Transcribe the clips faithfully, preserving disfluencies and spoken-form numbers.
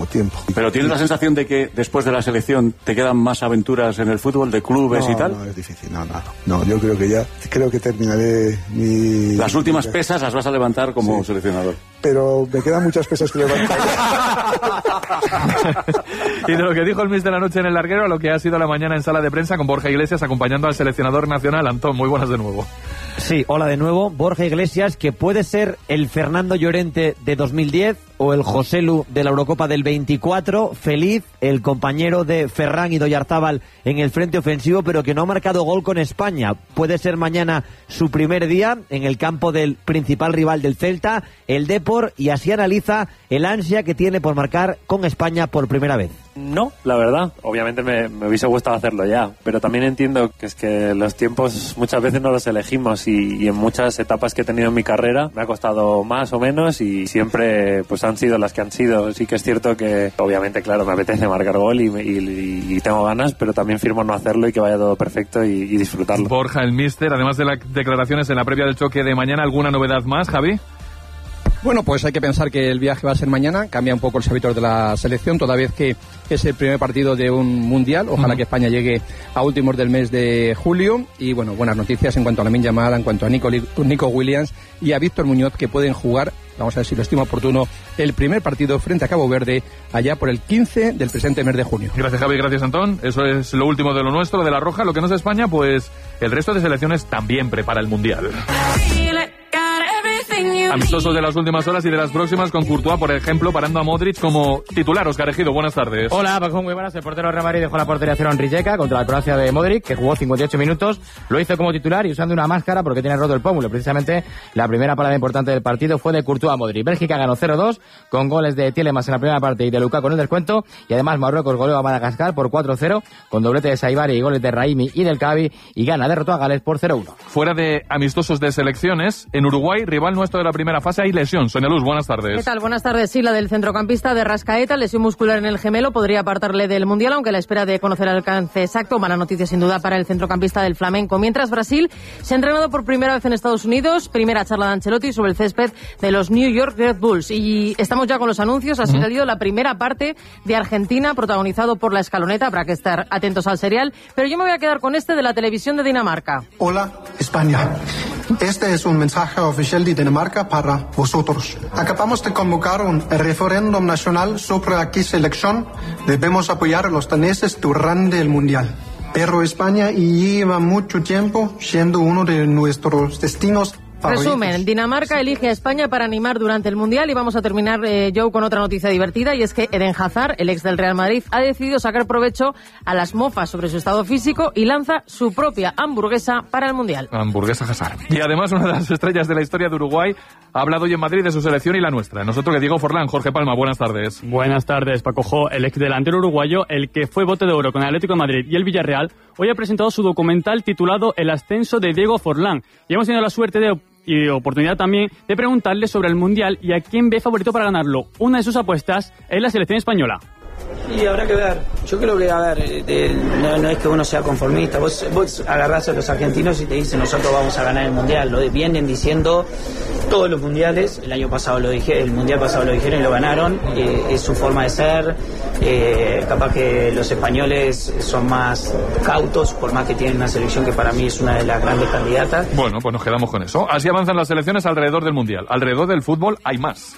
muchísimo tiempo. ¿Pero tienes la sensación de que después de la selección te quedan más aventuras en el fútbol, de clubes no, y tal? No, es difícil, no, no, no, yo creo que ya, creo que terminaré mi... Las últimas pesas las vas a levantar como sí. seleccionador. Pero me quedan muchas pesas que levantar. Y de lo que dijo el míster anoche en el larguero a lo que ha sido la mañana en sala de prensa con Borja Iglesias acompañando al seleccionador nacional. Antón, muy buenas de nuevo. Sí, hola de nuevo. Borja Iglesias, que puede ser el Fernando Llorente de dos mil diez o el Joselu de la Eurocopa del veinticuatro. Feliz, el compañero de Ferran y Oyarzábal en el frente ofensivo, pero que no ha marcado gol con España. Puede ser mañana su primer día en el campo del principal rival del Celta, el Depor, y así analiza el ansia que tiene por marcar con España por primera vez. No, la verdad, obviamente me, me hubiese gustado hacerlo ya, pero también entiendo que es que los tiempos muchas veces no los elegimos y, y en muchas etapas que he tenido en mi carrera me ha costado más o menos y siempre pues han sido las que han sido. Sí que es cierto que obviamente, claro, me apetece marcar gol y, y, y tengo ganas, pero también firmo no hacerlo y que vaya todo perfecto y, y disfrutarlo. Borja, el míster, además de las declaraciones en la previa del choque de mañana, ¿alguna novedad más, Javi? Bueno, pues hay que pensar que el viaje va a ser mañana, cambia un poco los hábitos de la selección, toda vez que es el primer partido de un mundial, ojalá uh-huh. que España llegue a últimos del mes de julio, y bueno, buenas noticias en cuanto a Lamine Yamal, en cuanto a Nico, Nico Williams y a Víctor Muñoz, que pueden jugar, vamos a ver si lo estimo oportuno, el primer partido frente a Cabo Verde, allá por el quince del presente mes de junio. Gracias, Javi, gracias, Antón. Eso es lo último de lo nuestro, de La Roja. Lo que no es España, pues el resto de selecciones también prepara el mundial. Amistosos de las últimas horas y de las próximas, con Courtois, por ejemplo, parando a Modric como titular. Óscar Ejido, buenas tardes. Hola, Paco, muy buenas. El portero Real Madrid dejó la portería cero a Rijeka contra la Croacia de Modric, que jugó cincuenta y ocho minutos. Lo hizo como titular y usando una máscara porque tiene roto el pómulo. Precisamente la primera parada importante del partido fue de Courtois a Modric. Bélgica ganó cero dos con goles de Tielemans en la primera parte y de Lukaku en el descuento. Y además Marruecos goleó a Madagascar por cuatro cero con doblete de Saibari y goles de Raimi y del Cavi. Y Ghana derrotó a Gales por cero uno. Fuera de amistosos de selecciones, en Uruguay, rival nuestro de la primera fase, hay lesión. Sonia Luz, buenas tardes. ¿Qué tal? Buenas tardes. Sí, la del centrocampista de Rascaeta, lesión muscular en el gemelo, podría apartarle del Mundial, aunque a la espera de conocer el alcance exacto. Mala noticia sin duda para el centrocampista del Flamenco. Mientras Brasil se ha entrenado por primera vez en Estados Unidos, primera charla de Ancelotti sobre el césped de los New York Red Bulls. Y estamos ya con los anuncios. Ha salido uh-huh. la primera parte de Argentina, protagonizado por La Escaloneta. Habrá que estar atentos al serial. Pero yo me voy a quedar con este de la televisión de Dinamarca. Hola, España. Este es un mensaje oficial de Dinamarca para vosotros. Acabamos de convocar un referéndum nacional sobre a qué selección debemos apoyar a los daneses durante el Mundial. Pero España lleva mucho tiempo siendo uno de nuestros destinos. Resumen, Dinamarca elige a España para animar durante el Mundial y vamos a terminar, eh, Joe, con otra noticia divertida, y es que Eden Hazard, el ex del Real Madrid, ha decidido sacar provecho a las mofas sobre su estado físico y lanza su propia hamburguesa para el Mundial. Hamburguesa Hazard. Y además una de las estrellas de la historia de Uruguay ha hablado hoy en Madrid de su selección y la nuestra. Nosotros que Diego Forlán. Jorge Palma, buenas tardes. Buenas tardes, Paco Jo. El ex delantero uruguayo, el que fue bote de oro con el Atlético de Madrid y el Villarreal, hoy ha presentado su documental titulado El ascenso de Diego Forlán. Y hemos tenido la suerte de y oportunidad también de preguntarle sobre el Mundial y a quién ve favorito para ganarlo. Una de sus apuestas es la selección española. Y habrá que ver. Yo creo que, a ver, eh, no, no es que uno sea conformista. Vos, vos agarrás a los argentinos y te dicen nosotros vamos a ganar el Mundial. Lo vienen diciendo todos los mundiales. El año pasado lo dije, el Mundial pasado lo dijeron y lo ganaron. Eh, es su forma de ser. Eh, capaz que los españoles son más cautos, por más que tienen una selección que para mí es una de las grandes candidatas. Bueno, pues nos quedamos con eso. Así avanzan las selecciones alrededor del Mundial. Alrededor del fútbol hay más.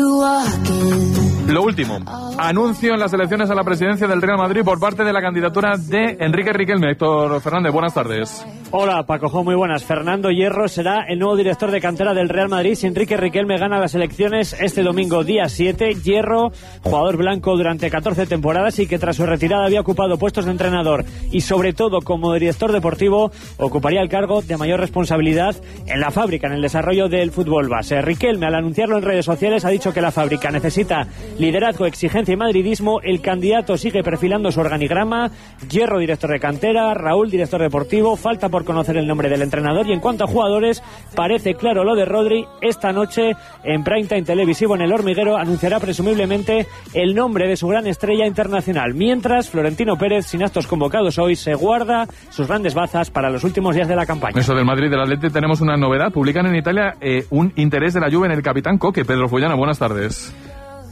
Lo último, anuncio en las elecciones a la presidencia del Real Madrid por parte de la candidatura de Enrique Riquelme. Héctor Fernández, buenas tardes. Hola, Paco Jo, muy buenas. Fernando Hierro será el nuevo director de cantera del Real Madrid si Enrique Riquelme gana las elecciones este domingo, día siete. Hierro, jugador blanco durante catorce temporadas y que tras su retirada había ocupado puestos de entrenador y sobre todo como director deportivo ocuparía el cargo de mayor responsabilidad en la fábrica, en el desarrollo del fútbol base. Riquelme, al anunciarlo en redes sociales, ha dicho que la fábrica necesita liderazgo, exigencia y madridismo. El candidato sigue perfilando su organigrama: Hierro, director de cantera; Raúl, director deportivo. Falta por conocer el nombre del entrenador. Y en cuanto a jugadores, parece claro lo de Rodri. Esta noche, en prime time televisivo en El Hormiguero, anunciará presumiblemente el nombre de su gran estrella internacional. Mientras, Florentino Pérez, sin actos convocados hoy, se guarda sus grandes bazas para los últimos días de la campaña. Eso del Madrid, del Atleti, tenemos una novedad. Publican en Italia eh, un interés de la Juve en el capitán Coque. Pedro Follana, buenas tardes.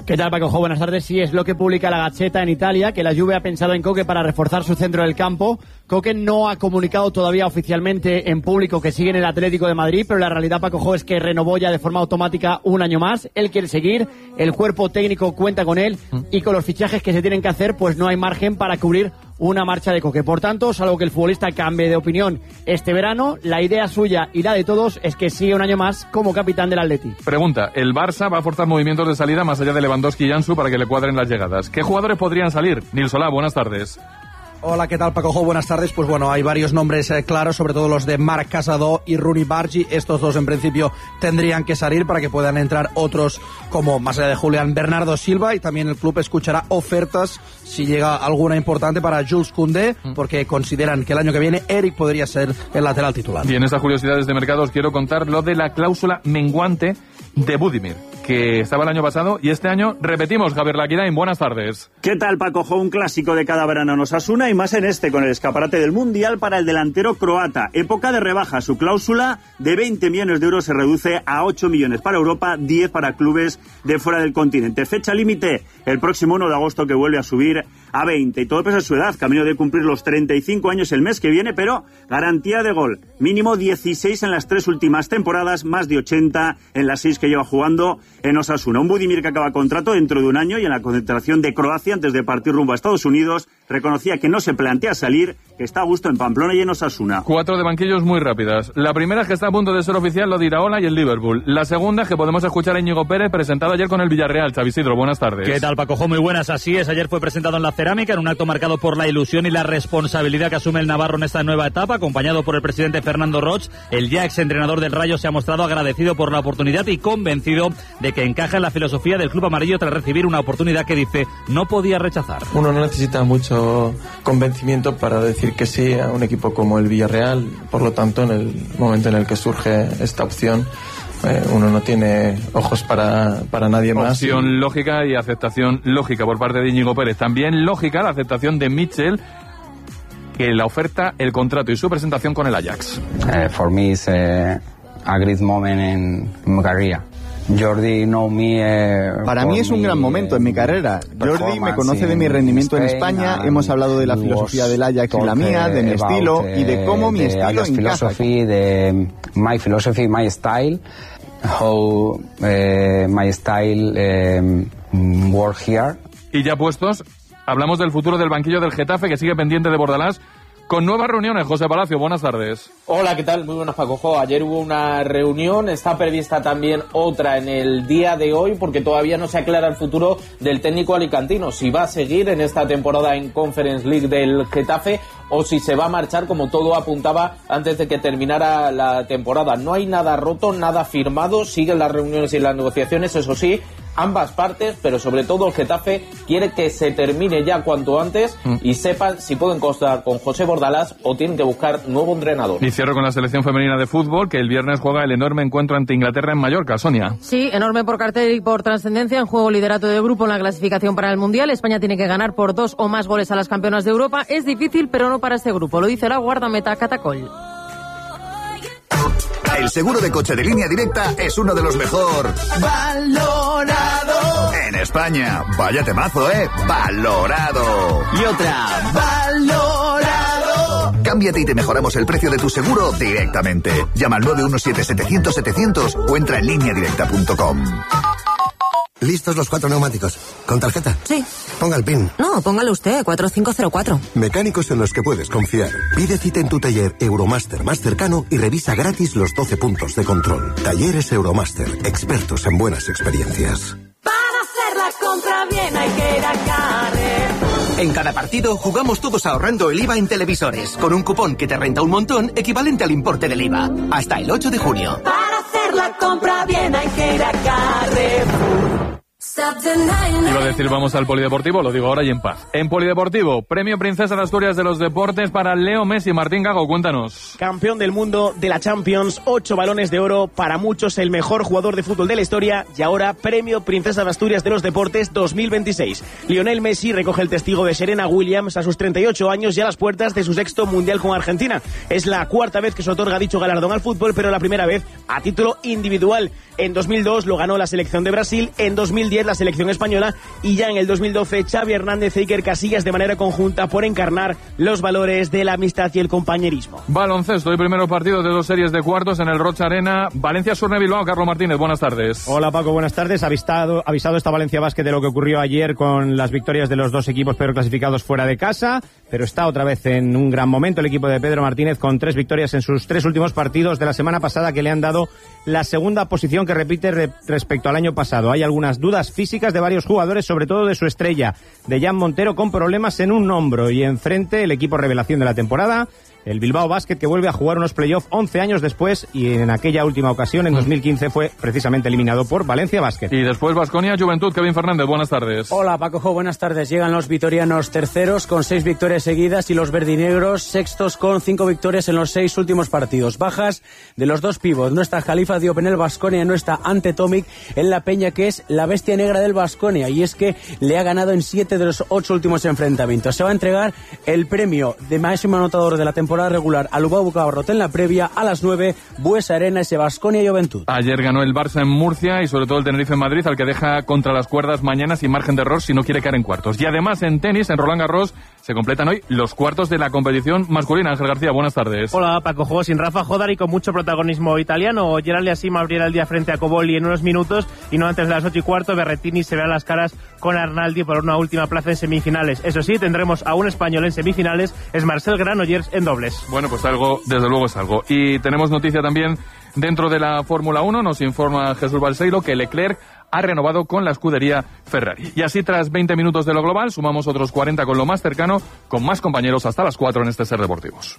¿Qué tal, Paco? Buenas tardes. Sí, es lo que publica la Gazzetta en Italia, que la Juve ha pensado en Koke para reforzar su centro del campo. Koke no ha comunicado todavía oficialmente en público que sigue en el Atlético de Madrid, pero la realidad, Paco, es que renovó ya de forma automática un año más. Él quiere seguir, el cuerpo técnico cuenta con él y con los fichajes que se tienen que hacer, pues no hay margen para cubrir una marcha de Koke. Por tanto, salvo que el futbolista cambie de opinión este verano, la idea suya y la de todos es que siga un año más como capitán del Atleti. Pregunta, ¿el Barça va a forzar movimientos de salida más allá de Lewandowski y Ansu para que le cuadren las llegadas? ¿Qué jugadores podrían salir? Nil Solá, buenas tardes. Hola, ¿qué tal, Paco? Buenas tardes. Pues bueno, hay varios nombres eh, claros, sobre todo los de Marc Casado y Rooney Bargi. Estos dos en principio tendrían que salir para que puedan entrar otros como, más allá de Julián, Bernardo Silva, y también el club escuchará ofertas si llega alguna importante para Jules Koundé, porque consideran que el año que viene Eric podría ser el lateral titular. Y en estas curiosidades de mercado os quiero contar lo de la cláusula menguante de Budimir, que estaba el año pasado y este año repetimos. Javier Laquidain, buenas tardes. ¿Qué tal, Paco? Un clásico de cada verano en Osasuna y más en este, con el escaparate del Mundial para el delantero croata. Época de rebaja. Su cláusula de veinte millones de euros se reduce a ocho millones para Europa, diez para clubes de fuera del continente. Fecha límite el próximo uno de agosto, que vuelve a subir a veinte. Y todo pese a su edad, camino de cumplir los treinta y cinco años el mes que viene, pero garantía de gol. Mínimo dieciséis en las tres últimas temporadas, más de ochenta en las seis que lleva jugando en Osasuna. Un Budimir que acaba contrato dentro de un año, y en la concentración de Croacia, antes de partir rumbo a Estados Unidos, reconocía que no se plantea salir, que está a gusto en Pamplona y en Osasuna. Cuatro de banquillos muy rápidas. La primera es que está a punto de ser oficial lo de Iraola y el Liverpool. La segunda es que podemos escuchar a Íñigo Pérez, presentado ayer con el Villarreal. Xavi Isidro, buenas tardes. ¿Qué tal, Paco? Muy buenas, así es. Ayer fue presentado en la Cerámica en un acto marcado por la ilusión y la responsabilidad que asume el navarro en esta nueva etapa, acompañado por el presidente Fernando Roig. El ya exentrenador del Rayo se ha mostrado agradecido por la oportunidad y convencido de que encaja en la filosofía del club amarillo tras recibir una oportunidad que, dice, no podía rechazar. Uno no necesita mucho convencimiento para decir que sí a un equipo como el Villarreal. Por lo tanto, en el momento en el que surge esta opción, eh, uno no tiene ojos para, para nadie más. Opción y... lógica y aceptación lógica por parte de Íñigo Pérez. También lógica la aceptación de Mitchell, que la oferta, el contrato y su presentación con el Ajax. Uh, for me it's uh, a great moment in my career. Jordi know me, eh, Para mí es un gran momento en mi carrera. Jordi me conoce de mi rendimiento en España. Hemos hablado de la filosofía del Ajax y la mía, de mi estilo y de cómo mi estilo encaja. De my philosophy, my style, how uh, my style um, work here. Y ya puestos, hablamos del futuro del banquillo del Getafe, que sigue pendiente de Bordalás, con nuevas reuniones. José Palacio, buenas tardes. Hola, ¿qué tal? Muy buenas, Paco. Ayer hubo una reunión, está prevista también otra en el día de hoy, porque todavía no se aclara el futuro del técnico alicantino, si va a seguir en esta temporada en Conference League del Getafe o si se va a marchar, como todo apuntaba antes de que terminara la temporada. No hay nada roto, nada firmado, siguen las reuniones y las negociaciones, eso sí, ambas partes, pero sobre todo el Getafe quiere que se termine ya cuanto antes mm. y sepan si pueden contar con José Bordalás o tienen que buscar nuevo entrenador. Y cierro con la selección femenina de fútbol, que el viernes juega el enorme encuentro ante Inglaterra en Mallorca. Sonia. Sí, enorme por cartel y por trascendencia. En juego liderato de grupo en la clasificación para el Mundial. España tiene que ganar por dos o más goles a las campeonas de Europa. Es difícil, pero no para este grupo. Lo dice la guardameta Catacol. El seguro de coche de Línea Directa es uno de los mejor valorado en España. Vaya temazo, ¿eh? Valorado. Y otra, valorado. Cámbiate y te mejoramos el precio de tu seguro directamente. Llama al nueve uno siete, setecientos, setecientos o entra en línea directa punto com. ¿Listos los cuatro neumáticos? ¿Con tarjeta? Sí. Ponga el PIN. No, póngalo usted, cuatro cinco cero cuatro. Mecánicos en los que puedes confiar. Pide cita en tu taller Euromaster más cercano y revisa gratis los doce puntos de control. Talleres Euromaster, expertos en buenas experiencias. Para hacer la compra bien hay que ir a Carrefour. En cada partido jugamos todos ahorrando el I V A en televisores, con un cupón que te renta un montón equivalente al importe del I V A. Hasta el ocho de junio. Para hacer la compra bien hay que ir a Carrefour. Iba a decir vamos al polideportivo, lo digo ahora y en paz. En polideportivo, premio Princesa de Asturias de los Deportes para Leo Messi. Martín Gago, cuéntanos. Campeón del mundo de la Champions, ocho balones de oro, para muchos el mejor jugador de fútbol de la historia, y ahora premio Princesa de Asturias de los Deportes dos mil veintiséis. Lionel Messi recoge el testigo de Serena Williams a sus treinta y ocho años y a las puertas de su sexto mundial con Argentina. Es la cuarta vez que se otorga dicho galardón al fútbol, pero la primera vez a título individual. En dos mil dos lo ganó la selección de Brasil, en dos mil diez diez la selección española y ya en el dos mil doce Xavi Hernández e Iker Casillas de manera conjunta por encarnar los valores de la amistad y el compañerismo. Baloncesto y primeros partidos de dos series de cuartos en el Rocha Arena. Valencia Surne Bilbao. Carlos Martínez, buenas tardes. Hola Paco, buenas tardes. Avisado, avisado está Valencia Basket de lo que ocurrió ayer con las victorias de los dos equipos peor clasificados fuera de casa, pero está otra vez en un gran momento el equipo de Pedro Martínez con tres victorias en sus tres últimos partidos de la semana pasada que le han dado la segunda posición que repite re- respecto al año pasado. Hay algunas dudas físicas de varios jugadores, sobre todo de su estrella, de Jan Montero, con problemas en un hombro, y enfrente el equipo revelación de la temporada, el Bilbao Basket, que vuelve a jugar unos playoffs once años después, y en aquella última ocasión, en dos mil quince, fue precisamente eliminado por Valencia Basket. Y después Baskonia Juventud. Kevin Fernández, buenas tardes. Hola Paco, buenas tardes. Llegan los vitorianos terceros con seis victorias seguidas y los verdinegros sextos con cinco victorias en los seis últimos partidos. Bajas de los dos pivots. No está Jalifa Diop en el Baskonia, no está Ante Tomic en la Peña, que es la bestia negra del Baskonia, y es que le ha ganado en siete de los ocho últimos enfrentamientos. Se va a entregar el premio de máximo anotador de la temporada regular a Lubao Bucabarrot en la previa a las nueve, Buesa Arena, ese Baskonia Juventud. Ayer ganó el Barça en Murcia y sobre todo el Tenerife en Madrid, al que deja contra las cuerdas mañana sin margen de error si no quiere caer en cuartos. Y además en tenis, en Roland Garros, se completan hoy los cuartos de la competición masculina. Ángel García, buenas tardes. Hola Paco, juego sin Rafa Jodar y con mucho protagonismo italiano. Gerald Yasima abrirá el día frente a Cobolli en unos minutos y no antes de las ocho y cuarto Berrettini se verá las caras con Arnaldi por una última plaza en semifinales. Eso sí, tendremos a un español en semifinales, es Marcel Granollers en dobles. Bueno, pues algo, desde luego es algo. Y tenemos noticia también dentro de la Fórmula uno, nos informa Jesús Balseiro que Leclerc ha renovado con la escudería Ferrari. Y así, tras veinte minutos de lo global, sumamos otros cuarenta con lo más cercano, con más compañeros hasta las cuatro en este Ser Deportivos.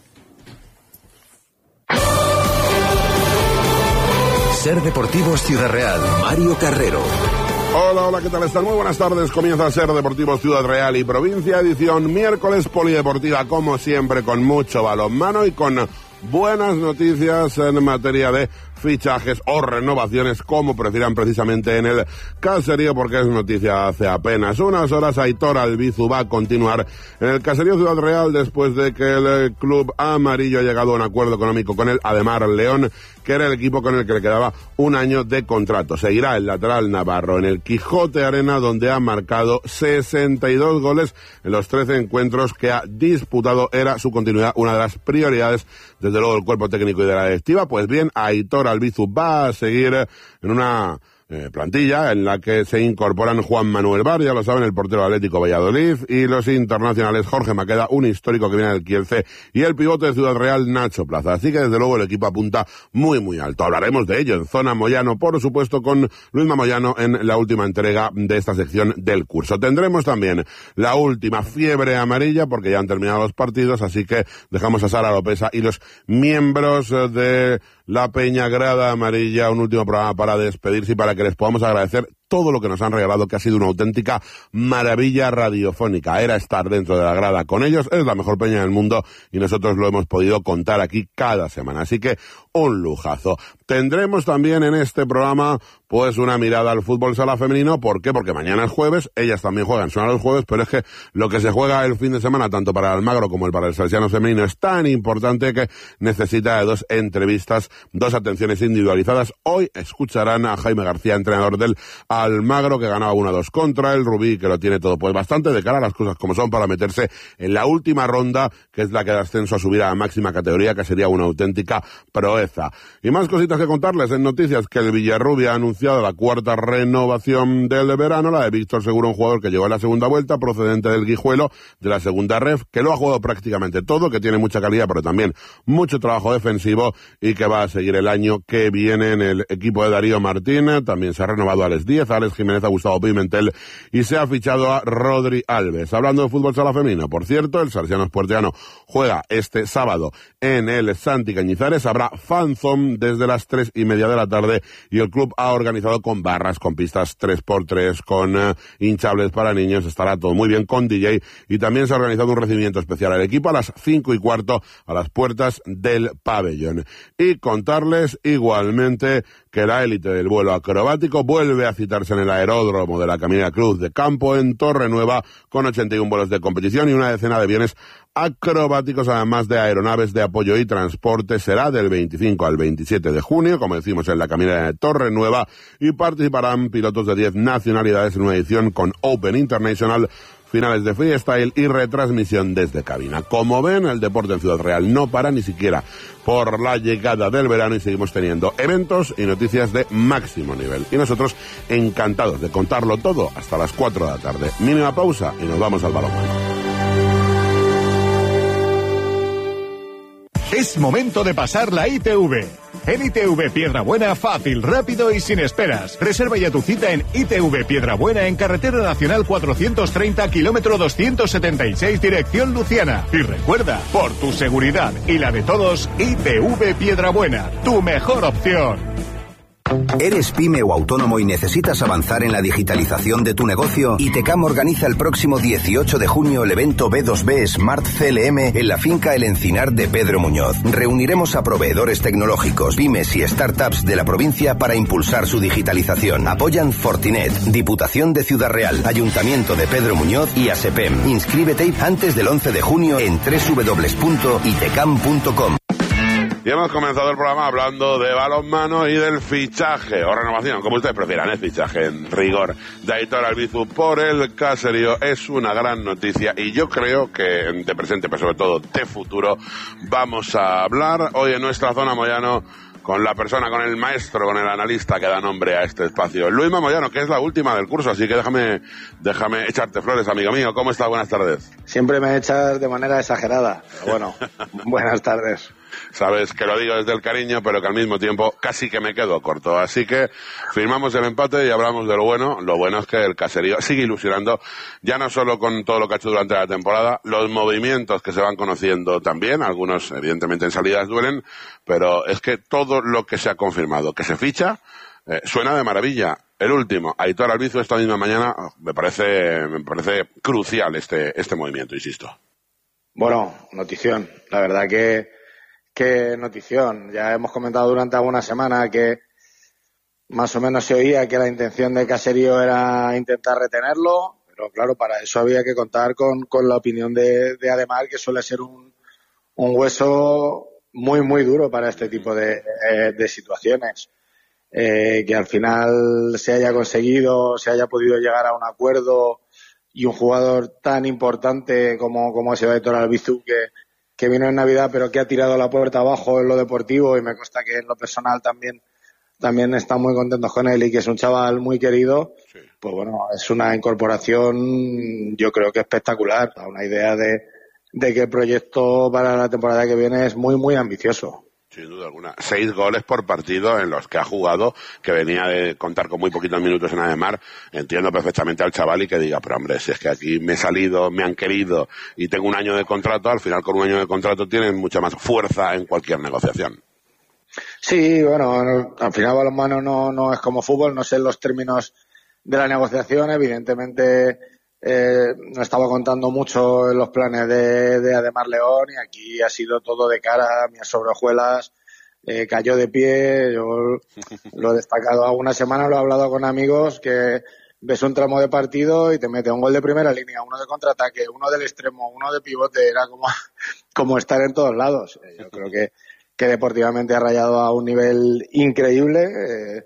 Ser Deportivos Ciudad Real, Mario Carrero. Hola, hola, ¿qué tal están? Muy buenas tardes. Comienza Ser Deportivos Ciudad Real y Provincia, edición miércoles polideportiva, como siempre, con mucho balonmano y con buenas noticias en materia de fichajes o renovaciones, como prefieran, precisamente en el caserío, porque es noticia hace apenas unas horas. Aitor Albizu va a continuar en el caserío Ciudad Real después de que el club amarillo ha llegado a un acuerdo económico con el Ademar León, que era el equipo con el que le quedaba un año de contrato. Seguirá el lateral navarro en el Quijote Arena, donde ha marcado sesenta y dos goles en los trece encuentros que ha disputado. Era su continuidad una de las prioridades, desde luego, del cuerpo técnico y de la directiva. Pues bien, Aitor Albizu va a seguir en una eh, plantilla en la que se incorporan Juan Manuel Bar, ya lo saben, el portero Atlético Valladolid, y los internacionales Jorge Maqueda, un histórico que viene del Kielce, y el pivote de Ciudad Real, Nacho Plaza. Así que desde luego el equipo apunta muy muy alto. Hablaremos de ello en Zona Moyano, por supuesto, con Luisma Moyano en la última entrega de esta sección del curso. Tendremos también la última fiebre amarilla, porque ya han terminado los partidos, así que dejamos a Sara Lopesa y los miembros de la Peña Grada Amarilla un último programa para despedirse y para que les podamos agradecer todo lo que nos han regalado, que ha sido una auténtica maravilla radiofónica. Era estar dentro de la grada con ellos, es la mejor peña del mundo y nosotros lo hemos podido contar aquí cada semana. Así que un lujazo. Tendremos también en este programa pues una mirada al fútbol sala femenino. ¿Por qué? Porque mañana es jueves, ellas también juegan, son los jueves, pero es que lo que se juega el fin de semana, tanto para el Almagro como el para el Salesiano femenino, es tan importante que necesita de dos entrevistas, dos atenciones individualizadas. Hoy escucharán a Jaime García, entrenador del Almagro, que ganaba uno a dos contra el Rubí, que lo tiene todo pues bastante de cara a las cosas como son para meterse en la última ronda, que es la que da ascenso a subir a la máxima categoría, que sería una auténtica proeza. Y más cositas que contarles en noticias, que el Villarrubia ha anunciado la cuarta renovación del verano, la de Víctor Seguro, un jugador que llegó en la segunda vuelta, procedente del Guijuelo, de la segunda ref, que lo ha jugado prácticamente todo, que tiene mucha calidad, pero también mucho trabajo defensivo, y que va a seguir el año que viene en el equipo de Darío Martín. También se ha renovado a Alex Díez, a Alex Jiménez, a Gustavo Pimentel, y se ha fichado a Rodri Alves. Hablando de fútbol sala femenino, por cierto, el Salesiano Puerteano juega este sábado en el Santi Cañizares. Habrá fanzón desde las tres y media de la tarde, y el club ha organizado con barras, con pistas tres por tres, con uh, hinchables para niños. Estará todo muy bien con D J, y también se ha organizado un recibimiento especial al equipo a las cinco y cuarto a las puertas del pabellón. Y contarles igualmente que la élite del vuelo acrobático vuelve a citarse en el aeródromo de la Caminera Cruz de Campo en Torrenueva con ochenta y uno vuelos de competición y una decena de aviones acrobáticos, además de aeronaves de apoyo y transporte. Será del veinticinco al veintisiete de junio, como decimos, en la Caminera de Torrenueva, y participarán pilotos de diez nacionalidades en una edición con Open International, finales de freestyle y retransmisión desde cabina. Como ven, el deporte en Ciudad Real no para ni siquiera por la llegada del verano y seguimos teniendo eventos y noticias de máximo nivel. Y nosotros encantados de contarlo todo hasta las cuatro de la tarde. Mínima pausa y nos vamos al balonmano. Es momento de pasar la I T V. En I T V Piedrabuena, fácil, rápido y sin esperas. Reserva ya tu cita en I T V Piedrabuena en Carretera Nacional cuatrocientos treinta, kilómetro doscientos setenta y seis, dirección Luciana. Y recuerda, por tu seguridad y la de todos, I T V Piedrabuena, tu mejor opción. ¿Eres pyme o autónomo y necesitas avanzar en la digitalización de tu negocio? ITECAM organiza el próximo dieciocho de junio el evento B dos B Smart C L M en la finca El Encinar de Pedro Muñoz. Reuniremos a proveedores tecnológicos, pymes y startups de la provincia para impulsar su digitalización. Apoyan Fortinet, Diputación de Ciudad Real, Ayuntamiento de Pedro Muñoz y ASEPEM. Inscríbete antes del once de junio en doble u doble u doble u punto itecam punto com. Y hemos comenzado el programa hablando de balonmano y del fichaje, o renovación, como ustedes prefieran, el fichaje en rigor de Aitor Albizu por el Caserío. Es una gran noticia y yo creo que de presente, pero sobre todo de futuro, vamos a hablar hoy en nuestra zona Moyano con la persona, con el maestro, con el analista que da nombre a este espacio, Luisma Moyano, que es la última del curso, así que déjame, déjame echarte flores, amigo mío. ¿Cómo estás? Buenas tardes. Siempre me echas de manera exagerada, pero bueno, buenas tardes. Sabes que lo digo desde el cariño, pero que al mismo tiempo casi que me quedo corto. Así que firmamos el empate y hablamos de lo bueno. Lo bueno es que el Caserío sigue ilusionando, ya no solo con todo lo que ha hecho durante la temporada, los movimientos que se van conociendo también, algunos evidentemente en salidas duelen, pero es que todo lo que se ha confirmado, que se ficha, eh, suena de maravilla. El último, Aitor Albizu, esta misma mañana, me parece, me parece crucial este, este movimiento, insisto. Bueno, notición. La verdad que Qué notición. Ya hemos comentado durante alguna semana que más o menos se oía que la intención de Caserío era intentar retenerlo, pero claro, para eso había que contar con, con la opinión de, de Ademar, que suele ser un, un hueso muy, muy duro para este tipo de, de, de situaciones. Eh, que al final se haya conseguido, se haya podido llegar a un acuerdo y un jugador tan importante como, como ha sido Aitor Albizu, que que vino en Navidad pero que ha tirado la puerta abajo en lo deportivo, y me consta que en lo personal también también están muy contentos con él y que es un chaval muy querido. Sí. Pues bueno, es una incorporación yo creo que espectacular, una idea de, de que el proyecto para la temporada que viene es muy muy ambicioso. Sin duda alguna. Seis goles por partido en los que ha jugado, que venía de contar con muy poquitos minutos en Ademar. Entiendo perfectamente al chaval y que diga, pero hombre, si es que aquí me he salido, me han querido y tengo un año de contrato, al final con un año de contrato tienen mucha más fuerza en cualquier negociación. Sí, bueno, al final balonmano no, no es como fútbol, no sé los términos de la negociación, evidentemente eh, no estaba contando mucho en los planes de, de Ademar León, y aquí ha sido todo de cara a mis sobrejuelas, eh, cayó de pie. Yo lo he destacado alguna semana, lo he hablado con amigos, que ves un tramo de partido y te mete un gol de primera línea, uno de contraataque, uno del extremo, uno de pivote, era como, como estar en todos lados. Yo creo que, que deportivamente ha rayado a un nivel increíble. Eh,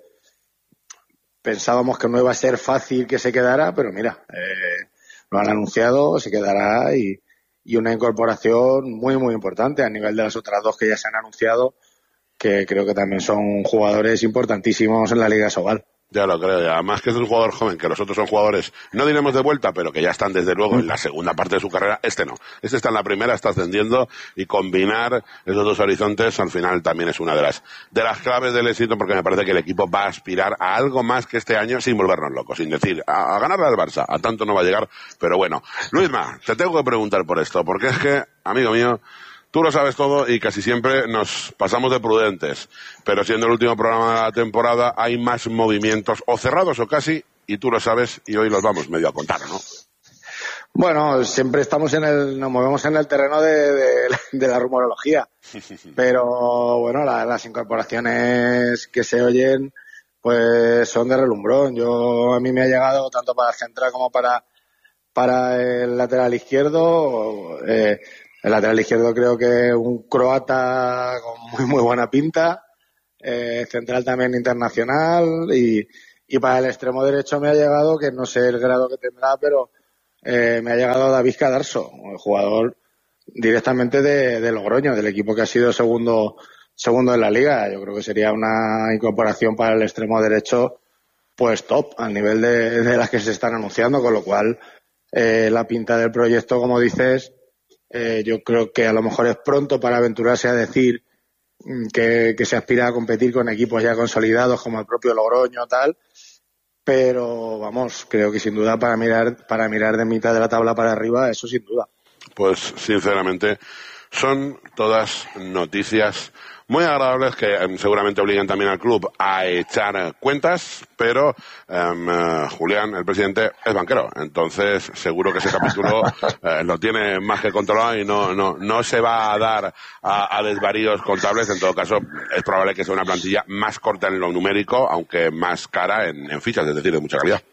Pensábamos que no iba a ser fácil que se quedara, pero mira, eh, lo han anunciado, se quedará, y, y una incorporación muy, muy importante a nivel de las otras dos que ya se han anunciado, que creo que también son jugadores importantísimos en la Liga Sobal. Ya lo creo, y además que es un jugador joven, que los otros son jugadores, no diremos de vuelta, pero que ya están desde luego en la segunda parte de su carrera. Este no, este está en la primera, está ascendiendo, y combinar esos dos horizontes al final también es una de las de las claves del éxito, porque me parece que el equipo va a aspirar a algo más que este año, sin volvernos locos, sin decir a, a ganarle al Barça, a tanto no va a llegar, pero bueno. Luisma, te tengo que preguntar por esto, porque es que, amigo mío, tú lo sabes todo y casi siempre nos pasamos de prudentes, pero siendo el último programa de la temporada hay más movimientos, o cerrados o casi, y tú lo sabes, y hoy los vamos medio a contar, ¿no? Bueno, siempre estamos en el, nos movemos en el terreno de, de, de la rumorología, pero bueno, la, las incorporaciones que se oyen, pues son de relumbrón. Yo, a mí me ha llegado tanto para el central como para, para el lateral izquierdo. Eh, el lateral izquierdo creo que un croata con muy, muy buena pinta, eh, central también internacional, y, y para el extremo derecho me ha llegado, que no sé el grado que tendrá, pero Eh, me ha llegado David Cadarso, el jugador directamente de, de Logroño, del equipo que ha sido segundo segundo en la liga. Yo creo que sería una incorporación para el extremo derecho pues top, al nivel de, de las que se están anunciando, con lo cual eh, la pinta del proyecto, como dices, eh, yo creo que a lo mejor es pronto para aventurarse a decir que, que se aspira a competir con equipos ya consolidados como el propio Logroño, tal. Pero vamos, creo que sin duda para mirar para mirar de mitad de la tabla para arriba, eso sin duda. Pues sinceramente son todas noticias muy agradables que eh, seguramente obligan también al club a echar cuentas, pero eh, Julián, el presidente, es banquero, entonces seguro que ese capítulo eh, lo tiene más que controlado y no no no se va a dar a, a desvaríos contables. En todo caso, es probable que sea una plantilla más corta en lo numérico, aunque más cara en, en fichas, es decir, de mucha calidad.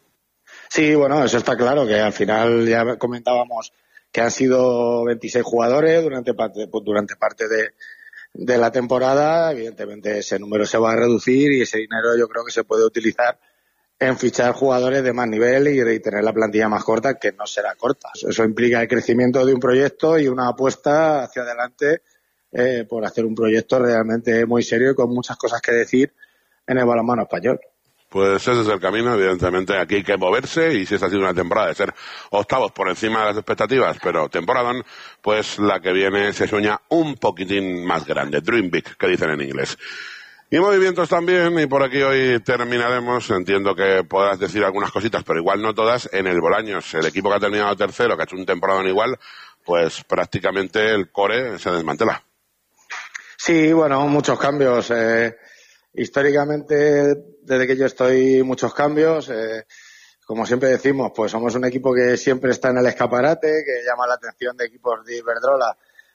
Sí, bueno, eso está claro, que al final ya comentábamos que han sido veintiséis jugadores durante parte, durante parte de de la temporada. Evidentemente ese número se va a reducir y ese dinero yo creo que se puede utilizar en fichar jugadores de más nivel y, y tener la plantilla más corta, que no será corta. Eso implica el crecimiento de un proyecto y una apuesta hacia adelante eh, por hacer un proyecto realmente muy serio y con muchas cosas que decir en el balonmano español. Pues ese es el camino, evidentemente aquí hay que moverse, y si esta ha sido una temporada de ser octavos por encima de las expectativas, pero temporadón, pues la que viene se sueña un poquitín más grande, dream big, que dicen en inglés. Y movimientos también, y por aquí hoy terminaremos. Entiendo que podrás decir algunas cositas, pero igual no todas. En el Bolaños, el equipo que ha terminado tercero, que ha hecho un temporadón igual, pues prácticamente el core se desmantela. Sí, bueno, muchos cambios. Eh, históricamente, desde que yo estoy, muchos cambios. Eh, como siempre decimos, pues somos un equipo que siempre está en el escaparate, que llama la atención de equipos de Iberdrola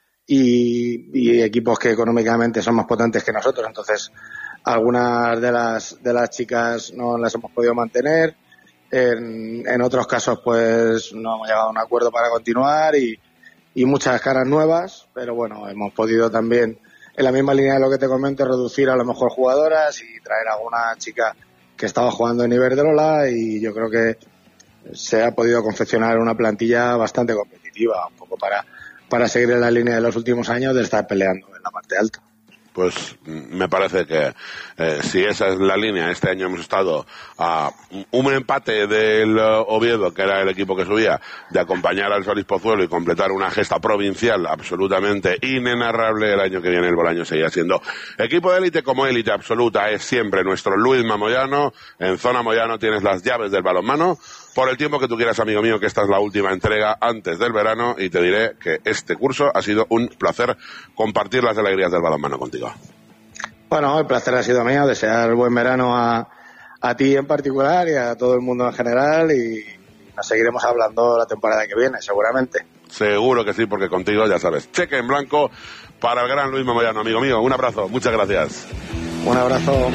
y, y equipos que económicamente son más potentes que nosotros. Entonces, algunas de las de las chicas no las hemos podido mantener. En, en otros casos, pues no hemos llegado a un acuerdo para continuar y, y muchas caras nuevas, pero bueno, hemos podido también, en la misma línea de lo que te comento, reducir a lo mejor jugadoras y traer a alguna chica que estaba jugando en Iberdrola, y yo creo que se ha podido confeccionar una plantilla bastante competitiva, un poco para, para seguir en la línea de los últimos años de estar peleando en la parte alta. Pues me parece que eh, si esa es la línea, este año hemos estado a un empate del uh, Oviedo, que era el equipo que subía, de acompañar al Solís Pozuelo y completar una gesta provincial absolutamente inenarrable. El año que viene el Bolaños seguirá siendo equipo de élite, como élite absoluta es siempre nuestro Luisma Moyano. En Zona Moyano tienes las llaves del balonmano por el tiempo que tú quieras, amigo mío, que esta es la última entrega antes del verano, y te diré que este curso ha sido un placer compartir las alegrías del balonmano contigo. Bueno, el placer ha sido mío, desear buen verano a, a ti en particular y a todo el mundo en general, y nos seguiremos hablando la temporada que viene, seguramente. Seguro que sí, porque contigo, ya sabes, cheque en blanco para el gran Luisma Moyano, amigo mío. Un abrazo, muchas gracias. Un abrazo.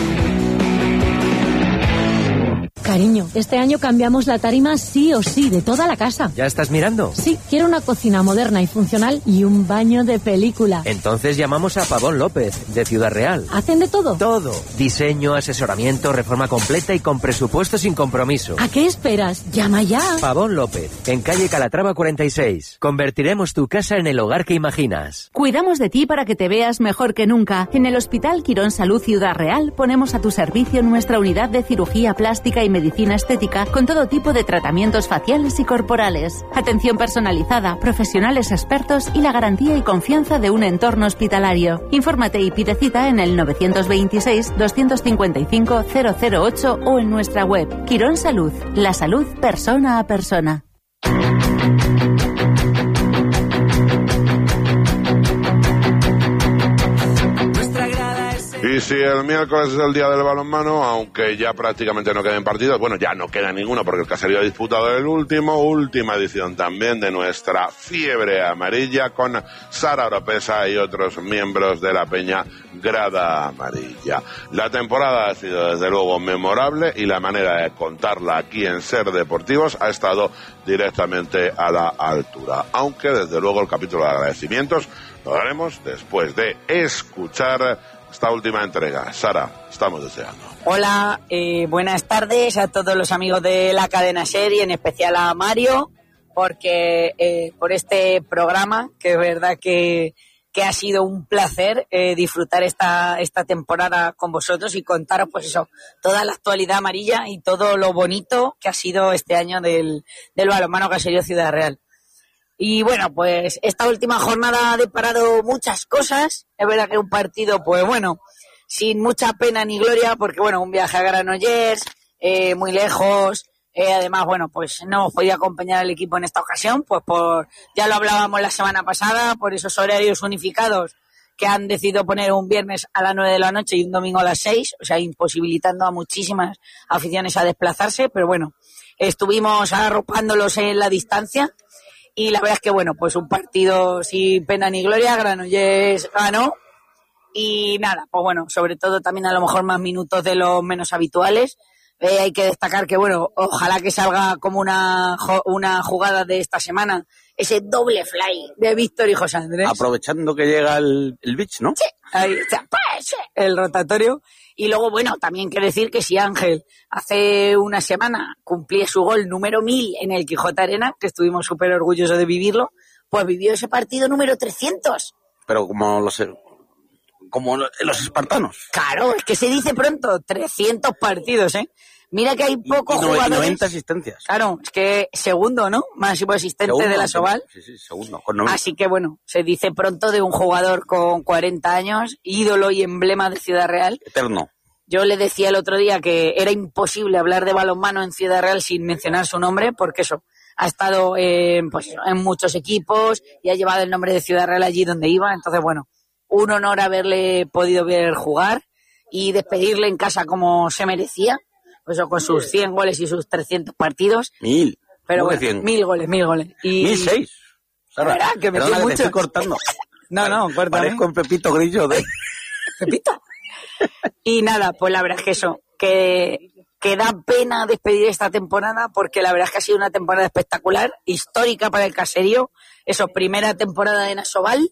Cariño, este año cambiamos la tarima sí o sí, de toda la casa. ¿Ya estás mirando? Sí, quiero una cocina moderna y funcional y un baño de película. Entonces llamamos a Pavón López, de Ciudad Real. ¿Hacen de todo? Todo. Diseño, asesoramiento, reforma completa y con presupuesto sin compromiso. ¿A qué esperas? ¡Llama ya! Pavón López, en calle Calatrava cuarenta y seis. Convertiremos tu casa en el hogar que imaginas. Cuidamos de ti para que te veas mejor que nunca. En el Hospital Quirón Salud Ciudad Real ponemos a tu servicio nuestra unidad de cirugía plástica y medicina estética con todo tipo de tratamientos faciales y corporales. Atención personalizada, profesionales expertos y la garantía y confianza de un entorno hospitalario. Infórmate y pide cita en el nueve dos seis, dos cinco cinco, cero cero ocho o en nuestra web. Quirón Salud, la salud persona a persona. Y si el miércoles es el día del balonmano, aunque ya prácticamente no queden partidos, bueno, ya no queda ninguno porque el Caserío ha disputado el último, última edición también de nuestra fiebre amarilla con Sara Oropesa y otros miembros de la Peña Grada Amarilla. La temporada ha sido desde luego memorable y la manera de contarla aquí en Ser Deportivos ha estado directamente a la altura. Aunque desde luego el capítulo de agradecimientos lo haremos después de escuchar esta última entrega. Sara, estamos deseando. Hola, eh, buenas tardes a todos los amigos de la cadena SER y en especial a Mario, porque eh, por este programa, que es verdad que, que ha sido un placer eh, disfrutar esta, esta temporada con vosotros y contaros, pues eso, toda la actualidad amarilla y todo lo bonito que ha sido este año del, del balonmano Caserío Ciudad Real. Y bueno, pues esta última jornada ha deparado muchas cosas. Es verdad que un partido, pues bueno, sin mucha pena ni gloria, porque bueno, un viaje a Granollers, eh, muy lejos. Eh, además, bueno, pues no hemos podido acompañar al equipo en esta ocasión, pues por, ya lo hablábamos la semana pasada, por esos horarios unificados que han decidido poner un viernes a las nueve de la noche y un domingo a las seis, o sea, imposibilitando a muchísimas aficiones a desplazarse, pero bueno, estuvimos arropándolos en la distancia. Y la verdad es que, bueno, pues un partido sin pena ni gloria, Granollers ganó. Y nada, pues bueno, sobre todo también a lo mejor más minutos de los menos habituales. Eh, hay que destacar que, bueno, ojalá que salga como una, una jugada de esta semana, ese doble fly de Víctor y José Andrés. Aprovechando que llega el, el beach, ¿no? Sí, ahí está, pues, el rotatorio. Y luego, bueno, también hay que decir que si Ángel hace una semana cumplía su gol número mil en el Quijote Arena, que estuvimos súper orgullosos de vivirlo, pues vivió ese partido número trescientos. Pero como los, como los espartanos. Claro, es que se dice pronto, trescientos partidos, ¿eh? Mira que hay pocos y, y jugadores. noventa asistencias. Claro, es que segundo, ¿no? Máximo asistente segundo, de la Soval. Sí, sí, segundo. Con noventa. Así que bueno, se dice pronto de un jugador con cuarenta años, ídolo y emblema de Ciudad Real. Eterno. Yo le decía el otro día que era imposible hablar de balonmano en Ciudad Real sin mencionar su nombre, porque eso, ha estado eh, pues, en muchos equipos y ha llevado el nombre de Ciudad Real allí donde iba. Entonces, bueno, un honor haberle podido ver jugar y despedirle en casa como se merecía. Pues con sus cien goles y sus trescientos partidos. Mil. Pero bueno, cien? mil goles, mil goles. Y... Mil seis. Sara, ¿verdad? Que me mucho. Te estoy cortando. No, no, cuéntame. Parezco en Pepito Grillo de... ¿Pepito? Y nada, pues la verdad es que eso, que, que da pena despedir esta temporada, porque la verdad es que ha sido una temporada espectacular, histórica para el Caserío. Eso, primera temporada en Asobal.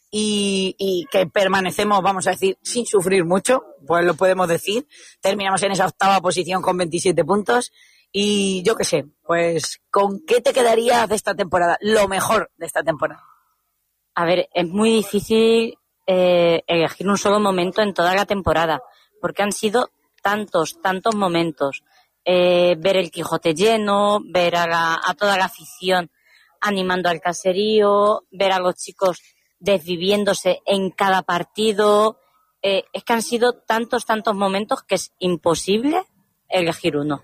Y, y que permanecemos, vamos a decir, sin sufrir mucho, pues lo podemos decir. Terminamos en esa octava posición con veintisiete puntos y yo qué sé, pues ¿con qué te quedarías de esta temporada? Lo mejor de esta temporada. A ver, es muy difícil eh, elegir un solo momento en toda la temporada, porque han sido tantos, tantos momentos. Eh, ver el Quijote lleno, ver a, la, a toda la afición animando al Caserío, ver a los chicos desviviéndose en cada partido. Eh, es que han sido tantos, tantos momentos que es imposible elegir uno.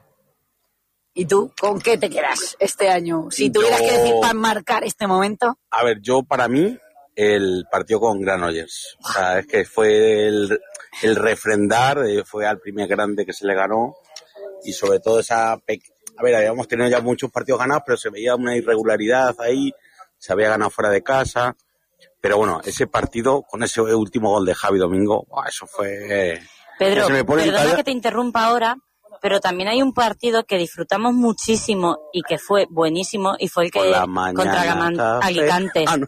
¿Y tú con qué te quedas este año? Si tuvieras yo... que decir para marcar este momento. A ver, yo para mí, el partido con Granollers. O sea, es que fue el, el refrendar, eh, fue al primer grande que se le ganó y sobre todo esa... Pe... A ver, habíamos tenido ya muchos partidos ganados, pero se veía una irregularidad ahí, se había ganado fuera de casa. Pero bueno, ese partido, con ese último gol de Javi Domingo, eso fue... Pedro, perdona cada... que te interrumpa ahora, pero también hay un partido que disfrutamos muchísimo y que fue buenísimo, y fue el que contra Gaman... Alicante. Ah, no.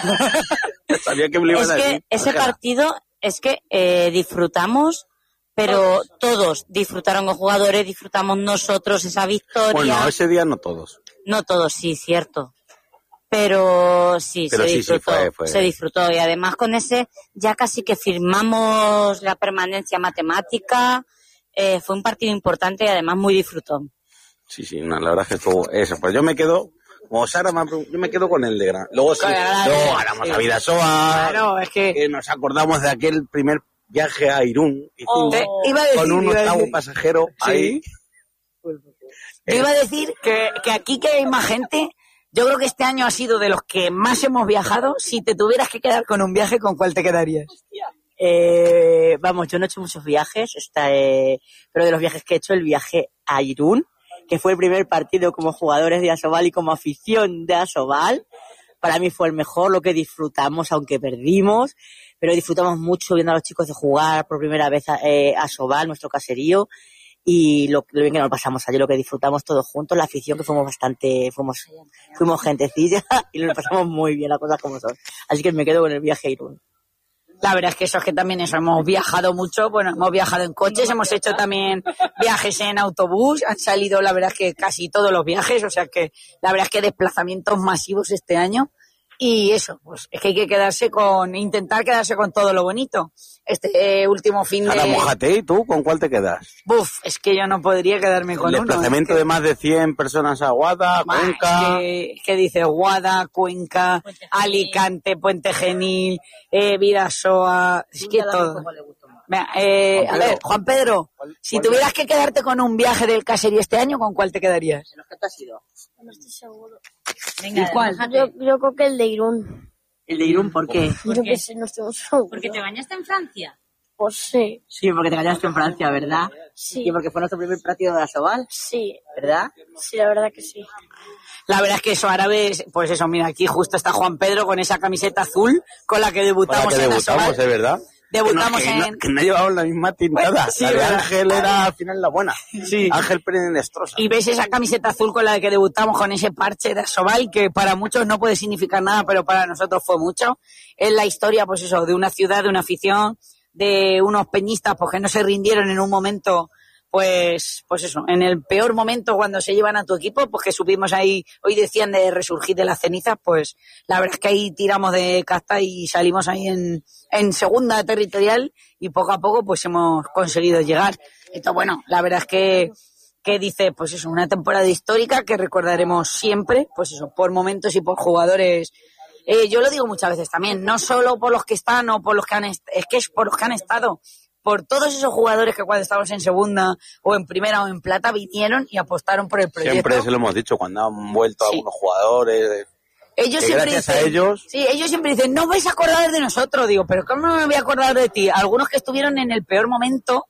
Sabía que me lo iban a decir. Es que ese partido, es que eh, disfrutamos, pero todos. todos disfrutaron los jugadores, disfrutamos nosotros esa victoria. Bueno, ese día no todos. No todos, sí, cierto. Pero sí, Pero se sí, disfrutó, sí, fue, fue. se disfrutó. Y además con ese ya casi que firmamos la permanencia matemática. Eh, fue un partido importante y además muy disfrutón. Sí, sí, no, la verdad es que estuvo eso. Pues yo me quedo, como Sara, yo me quedo con el de Gran. Luego sí, claro, luego ganamos sí. a Vidasoa. Claro, es que... que nos acordamos de aquel primer viaje a Irún. Oh, iba a decir, con un iba octavo decir. pasajero Sí. ahí. Yo iba a decir que, que aquí que hay más gente... Yo creo que este año ha sido de los que más hemos viajado. Si te tuvieras que quedar con un viaje, ¿con cuál te quedarías? Eh, vamos, yo no he hecho muchos viajes, esta, eh, pero de los viajes que he hecho, el viaje a Irún, que fue el primer partido como jugadores de Asobal y como afición de Asobal, para mí fue el mejor, lo que disfrutamos, aunque perdimos, pero disfrutamos mucho viendo a los chicos de jugar por primera vez a eh, Asobal, nuestro caserío, y lo, lo bien que nos pasamos ayer, lo que disfrutamos todos juntos, la afición, que fuimos bastante, fuimos, fuimos gentecilla y nos pasamos muy bien, las cosas como son. Así que me quedo con el viaje a Irún. La verdad es que eso es que también eso, hemos viajado mucho, bueno, hemos viajado en coches, hemos hecho también viajes en autobús, han salido la verdad es que casi todos los viajes, o sea que la verdad es que desplazamientos masivos este año. Y eso, pues es que hay que quedarse con, intentar quedarse con todo lo bonito. Este eh, último fin de... Ahora mójate, ¿y tú con cuál te quedas? Buf, es que yo no podría quedarme con uno. El desplazamiento es que... de más de cien personas a Guada, Ma, Cuenca... Es que, es que dice Guada, Cuenca, Puente Alicante, Puente Genil, eh, Vidasoa... Es que todo... Mira, eh, a ver, Juan Pedro, si tuvieras que quedarte con un viaje del caserío este año, ¿con cuál te quedarías? ¿En los que te has ido? No estoy seguro. Venga, ¿y cuál? Yo, yo creo que el de Irún. ¿El de Irún por qué? ¿Por yo qué sé, no estoy seguro. ¿Porque te bañaste en Francia? Pues sí. Sí, porque te bañaste en Francia, ¿verdad? Sí. Y porque fue nuestro primer partido de Asobal. Sí. ¿Verdad? Sí, la verdad que sí. La verdad es que eso árabes, pues eso, mira, aquí justo está Juan Pedro con esa camiseta azul con la que debutamos, con la que en debutamos, Asobal. ¿es verdad? Debutamos que no, que en... No, que no llevaban la misma tintada. Sí, la de ¿verdad? Ángel era al final la buena. Sí. Ángel Pérez Nestrosa. Y ves esa camiseta azul con la que debutamos, con ese parche de Asobal, que para muchos no puede significar nada, pero para nosotros fue mucho. Es la historia, pues eso, de una ciudad, de una afición, de unos peñistas, pues que no se rindieron en un momento, pues, pues eso, en el peor momento cuando se llevan a tu equipo, pues que supimos ahí, hoy decían de resurgir de las cenizas, pues la verdad es que ahí tiramos de casta y salimos ahí en, en segunda territorial y poco a poco pues hemos conseguido llegar. Entonces, bueno, la verdad es que, que dice, pues eso, una temporada histórica que recordaremos siempre, pues eso, por momentos y por jugadores. Eh, yo lo digo muchas veces también, no solo por los que están o por los que han, est- es que es por los que han estado. Por todos esos jugadores que cuando estábamos en segunda o en primera o en plata vinieron y apostaron por el proyecto. Siempre se lo hemos dicho cuando han vuelto Sí. algunos jugadores. Ellos que siempre gracias dicen, a ellos. sí, ellos siempre dicen, no vais a acordar de nosotros. Digo, pero ¿cómo no me voy a acordar de ti? Algunos que estuvieron en el peor momento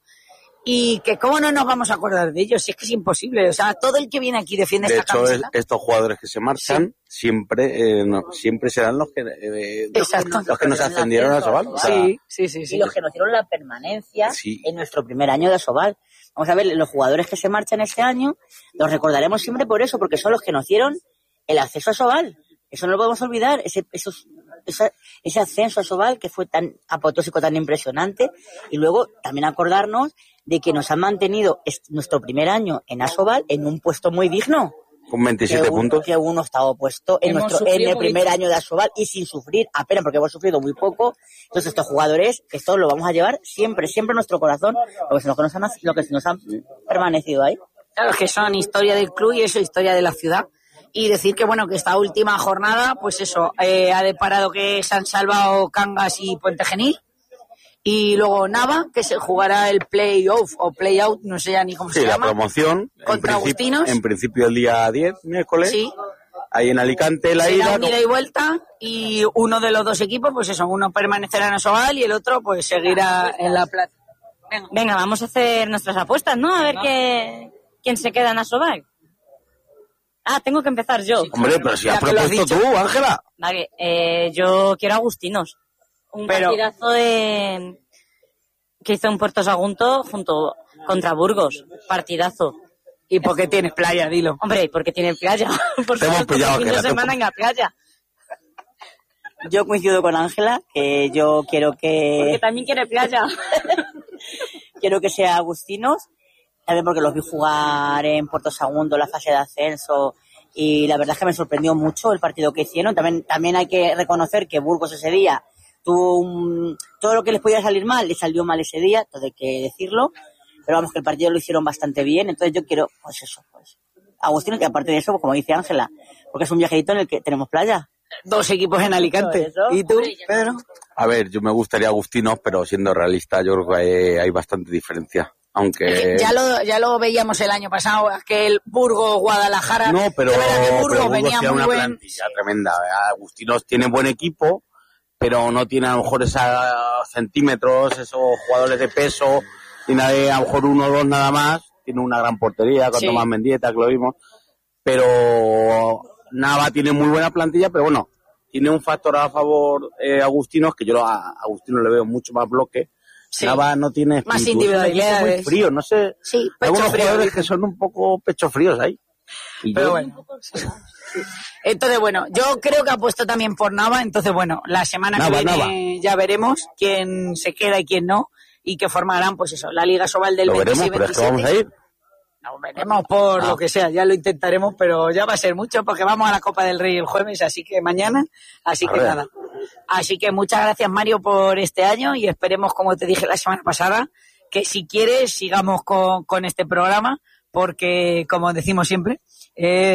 y que cómo no nos vamos a acordar de ellos. Si es que es imposible. O sea, todo el que viene aquí defiende De esta hecho, camiseta. es- estos jugadores que se marchan siempre eh, no, siempre serán los que eh, Exacto. los que nos ascendieron a Asobal. O sea, Sí, sí, sí, sí. Y los que nos dieron la permanencia Sí. en nuestro primer año de Asobal. Vamos a ver, los jugadores que se marchan este año los recordaremos siempre por eso, porque son los que nos dieron el acceso a Asobal. Eso no lo podemos olvidar, ese, esos, esa, ese ascenso a Asobal que fue tan apoteósico, tan impresionante. Y luego también acordarnos de que nos han mantenido est- nuestro primer año en Asobal en un puesto muy digno. con veintisiete que un, puntos. Que un octavo puesto en, Hemos nuestro, en sufrido el primer mucho. año de Asobal y sin sufrir apenas, porque hemos sufrido muy poco. Entonces estos jugadores, esto lo vamos a llevar siempre, siempre en nuestro corazón, lo que, nos han, lo que nos han permanecido ahí. Claro, es que son historia del club y eso, historia de la ciudad. Y decir que, bueno, que esta última jornada, pues eso, eh, ha deparado que se han salvado Cangas y Puente Genil. Y luego Nava, que se jugará el play-off o play-out, no sé ya ni cómo Sí, se la llama. promoción. Contra en principio- Agustinos. En principio el día diez, miércoles. Sí. Ahí en Alicante, la Será ida. un ida y vuelta y uno de los dos equipos, pues eso, uno permanecerá en Asobal y el otro pues seguirá en la plaza. Venga. Venga, vamos a hacer nuestras apuestas, ¿no? A ver qué, quién se queda en Asobal. Ah, tengo que empezar yo. Hombre, pero si Ya has que lo has propuesto dicho. tú, Ángela. Vale, eh, yo quiero a Agustinos. Un Pero- partidazo de... que hizo en Puerto Sagunto junto contra Burgos. Partidazo. ¿Y por qué tienes playa? Dilo. Hombre, porque tiene playa. Por Te hemos supuesto, pillado, fin de Ángela, te semana hemos- en la playa. Yo coincido con Ángela, que yo quiero Porque que también quiere playa. quiero que sea Agustinos, también porque los vi jugar en Puerto Sagunto, la fase de ascenso, y la verdad es que me sorprendió mucho el partido que hicieron. También, también hay que reconocer que Burgos ese día tuvo un- todo lo que les podía salir mal, le salió mal ese día, todo hay que decirlo, pero vamos, que el partido lo hicieron bastante bien. Entonces yo quiero, pues eso, pues Agustinos, que aparte de eso, pues como dice Ángela, porque es un viajito en el que tenemos playa. Dos equipos en Alicante. Eso, eso. ¿Y tú, Pedro? A ver, yo me gustaría Agustinos, pero siendo realista, yo creo que hay, hay bastante diferencia. Aunque. Ya lo, ya lo veíamos el año pasado, aquel Burgos-Guadalajara. No, pero, De verdad que pero Burgos Burgos venía tiene muy una buen. plantilla tremenda. Agustinos tiene buen equipo, pero no tiene a lo mejor esos centímetros, esos jugadores de peso, tiene a lo mejor uno o dos nada más, tiene una gran portería con sí. Tomás Mendieta, que lo vimos, pero Nava tiene muy buena plantilla, pero bueno, tiene un factor a favor eh, Agustinos, que yo a Agustino le veo mucho más bloque. Sí. Nava no tiene espíritu, más individualidades. Muy frío, no sé. Sí, algunos frío, jugadores que son un poco pecho fríos ahí. Y pero yo... bueno. Entonces, bueno, yo creo que apuesto también por Nava. Entonces, bueno, la semana Nava, que viene Nava. ya veremos quién se queda y quién no. Y que formarán, pues eso, la Liga Sobal del lo veintiséis veremos, pero es que vamos a ir. Nos veremos por ah. lo que sea, ya lo intentaremos, pero ya va a ser mucho porque vamos a la Copa del Rey el jueves, así que mañana, así a que ver. nada. Así que muchas gracias, Mario, por este año y esperemos, como te dije la semana pasada, que si quieres sigamos con, con este programa, porque, como decimos siempre, eh,